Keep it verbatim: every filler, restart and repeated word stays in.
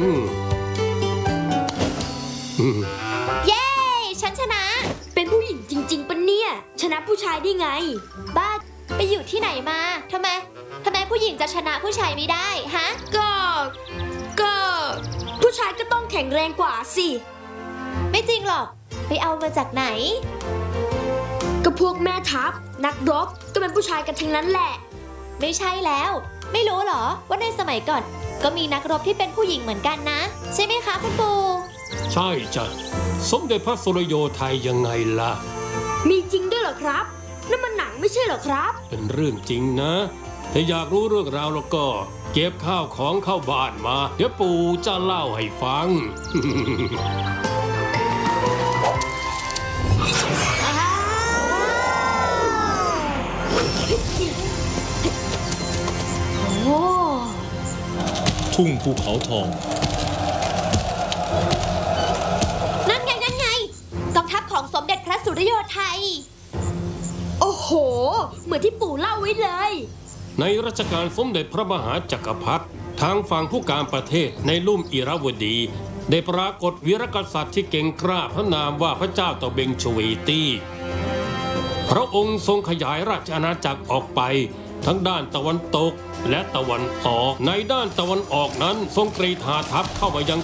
เย้ฉันชนะเป็นผู้หญิงจริงๆปะเนี่ยชนะผู้ชายได้ไงบ้าไปอยู่ที่ไหนมาทำไมทำไมผู้หญิงจะชนะผู้ชายไม่ได้ฮะก็ก็ผู้ชายก็ต้องแข็งแรงกว่าสิไม่จริงหรอกไปเอามาจากไหนก็พวกแม่ทัพนักรบก็เป็นผู้ชายกันทั้งนั้นแหละไม่ใช่แล้วไม่รู้หรอว่าในสมัยก่อนก็มีนักรบที่เป็นผู้หญิงเหมือนกันนะใช่ไหมคะคุณปู่ใช่จ้ะสมเด็จพระสุริโยไทยยังไงล่ะมีจริงด้วยเหรอครับนั่นมันหนังไม่ใช่เหรอครับเป็นเรื่องจริงนะถ้าอยากรู้เรื่องราวแล้วก็เก็บข้าวของเข้าบ้านมาเดี๋ยวปู่จะเล่าให้ฟังโอ้ทุ่งภูเขาทองนั่นไงนั่นไงกองทัพของสมเด็จพระสุริโยไทยโอ้โหเหมือนที่ปู่เล่าไว้เลยในรัชกาลสมเด็จพระมหาจักรพรรดิทางฝั่งผู้การประเทศในลุ่มอิราวดีได้ปรากฏวีรกษัตริย์ที่เก่งกล้าพระนามว่าพระเจ้าตะเบงชเวตีพระองค์ทรงขยายราชอาณาจักรออกไปทั้งด้านตะวันตกและตะวันออกในด้านตะวันออกนั้นทรงกรีธาทัพเข้ามายัง